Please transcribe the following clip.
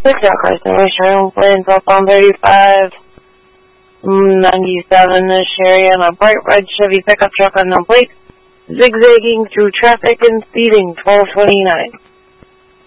6 cars, no showing planes up on 35, 97 this area on a bright red Chevy pickup truck on no plate, zigzagging through traffic and speeding 1229.